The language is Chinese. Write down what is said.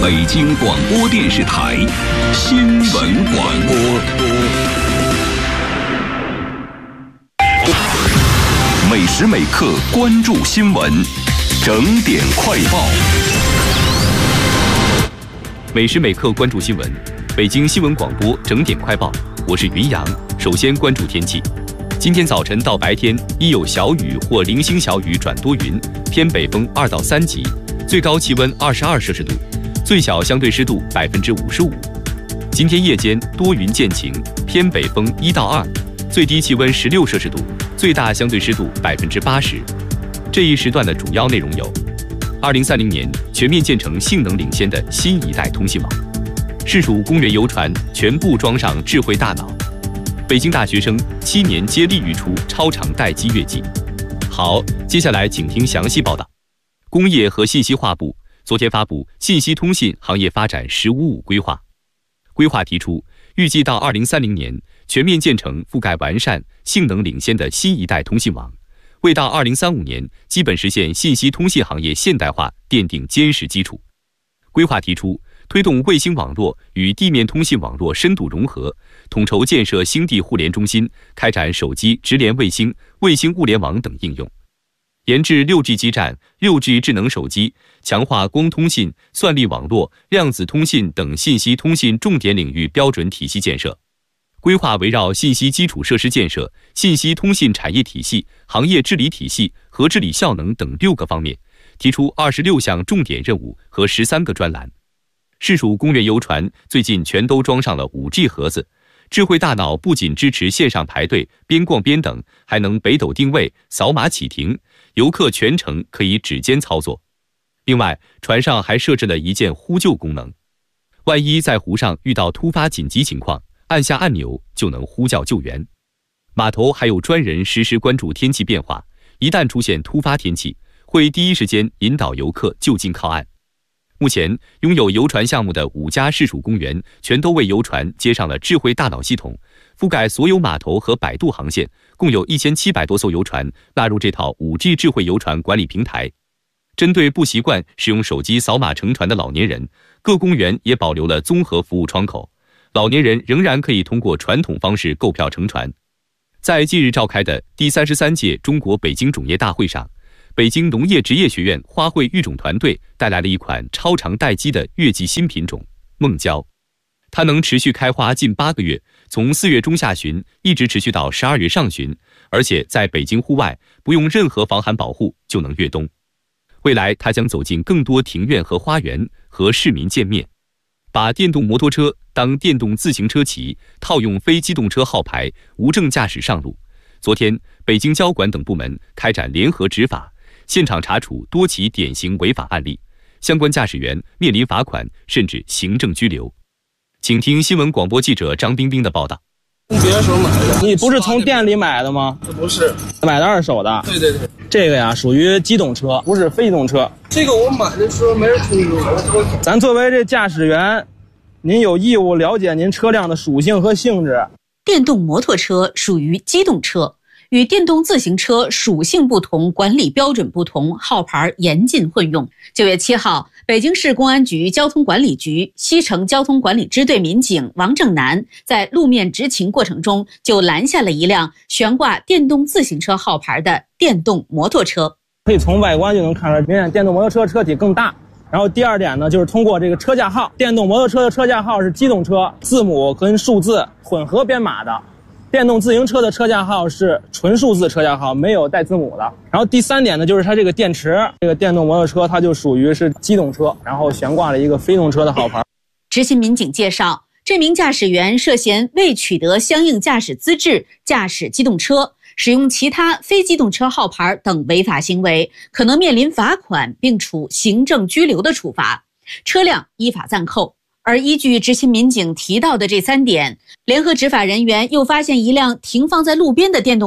北京广播电视台新闻广播。每时每刻关注新闻，整点快报。 每时每刻关注新闻，北京新闻广播整点快报，我是云阳。首先关注天气。今天早晨到白天宜有小雨或零星小雨转多云，偏北风2到3级，最高气温22摄氏度，最小相对湿度55%。今天夜间多云见晴，偏北风1到2，最低气温16摄氏度，最大相对湿度80%。这一时段的主要内容有：2030年全面建成性能领先的新一代通信网，市属公园游船全部装上智慧大脑，北京大学生7年接力育出超长待机月季。好，接下来请听详细报道。工业和信息化部昨天发布信息通信行业发展“15+5”规划。规划提出，预计到2030年全面建成覆盖完善、性能领先的新一代通信网，为到2035年基本实现信息通信行业现代化奠定坚实基础。规划提出，推动卫星网络与地面通信网络深度融合，统筹建设星地互联中心，开展手机直连卫星、卫星物联网等应用，研制6G 基站、6G 智能手机，强化光通信、算力网络、量子通信等信息通信重点领域标准体系建设。规划围绕信息基础设施建设、信息通信产业体系、行业治理体系和治理效能等6个方面，提出26项重点任务和13个专栏。市属公园游船最近全都装上了5G 盒子，智慧大脑不仅支持线上排队、边逛边等，还能北斗定位、扫码启停，游客全程可以指尖操作。另外，船上还设置了一键呼救功能，万一在湖上遇到突发紧急情况，按下按钮就能呼叫救援。码头还有专人实时关注天气变化，一旦出现突发天气，会第一时间引导游客就近靠岸。目前，拥有游船项目的5家市属公园全都为游船接上了智慧大脑系统，覆盖所有码头和摆渡航线，共有1700多艘游船纳入这套5G 智慧游船管理平台。针对不习惯使用手机扫码乘船的老年人，各公园也保留了综合服务窗口，老年人仍然可以通过传统方式购票乘船。在近日召开的第33届中国北京种业大会上，北京农业职业学院花卉育种团队带来了一款超长待机的月季新品种孟郊，它能持续开花近8个月，从4月中下旬一直持续到12月上旬，而且在北京户外不用任何防寒保护就能越冬。未来它将走进更多庭院和花园，和市民见面。把电动摩托车当电动自行车骑，套用非机动车号牌，无证驾驶上路。昨天，北京交管等部门开展联合执法，现场查处多起典型违法案例，相关驾驶员面临罚款甚至行政拘留。请听新闻广播记者张冰冰的报道。 别人手买的，你不是从店里买的吗？ 不是， 买的2手的。 对对对， 这个呀属于机动车，不是非机动车。 这个我买的时候没人通知我。 咱作为这驾驶员，您有义务了解您车辆的属性和性质。 电动摩托车属于机动车，与电动自行车属性不同，管理标准不同，号牌严禁混用。9月7号，北京市公安局交通管理局西城交通管理支队民警王正南在路面执勤过程中，就拦下了一辆悬挂电动自行车号牌的电动摩托车。 可以从外观就能看出来，明显电动摩托车车体更大。然后第2点呢，就是通过这个车架号，电动摩托车的车架号是机动车，字母跟数字混合编码的。电动自行车的车架号是纯数字车架号，没有带字母的。然后第3点呢，就是它这个电池，这个电动摩托车它就属于是机动车，然后悬挂了一个非动车的号牌。 执勤民警介绍，这名驾驶员涉嫌未取得相应驾驶资质驾驶机动车，使用其他非机动车号牌等违法行为，可能面临罚款并处行政拘留的处罚，车辆依法暂扣。而依据执勤民警提到的这3点，联合执法人员又发现一辆停放在路边的电动